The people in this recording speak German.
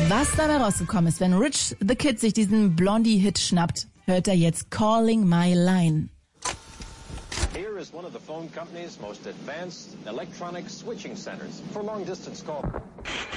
Was dabei rausgekommen ist, wenn Rich the Kid sich diesen Blondie-Hit schnappt, hört er jetzt Calling My Line. Here is one of the phone company's most advanced electronic switching centers for long-distance call.